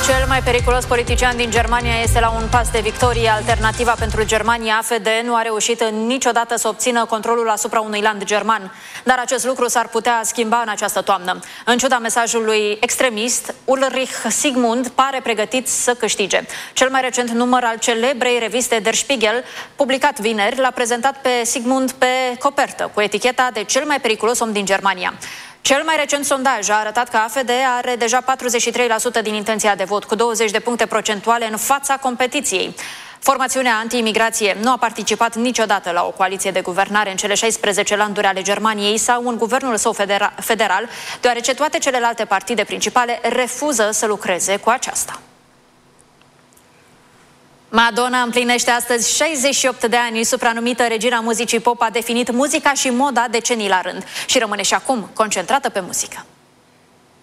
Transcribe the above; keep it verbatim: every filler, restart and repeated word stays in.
Cel mai periculos politician din Germania este la un pas de victorie. Alternativa pentru Germania, A F D, nu a reușit niciodată să obțină controlul asupra unui land german. Dar acest lucru s-ar putea schimba în această toamnă. În ciuda mesajului extremist, Ulrich Sigmund pare pregătit să câștige. Cel mai recent număr al celebrei reviste Der Spiegel, publicat vineri, l-a prezentat pe Sigmund pe copertă, cu eticheta de cel mai periculos om din Germania. Cel mai recent sondaj a arătat că A F D are deja patruzeci și trei la sută din intenția de vot, cu douăzeci de puncte procentuale în fața competiției. Formațiunea anti-imigrație nu a participat niciodată la o coaliție de guvernare în cele șaisprezece landuri ale Germaniei sau în guvernul său federa federal, deoarece toate celelalte partide principale refuză să lucreze cu aceasta. Madonna împlinește astăzi șaizeci și opt de ani. Supranumită regina muzicii pop, a definit muzica și moda decenii la rând și rămâne și acum concentrată pe muzică.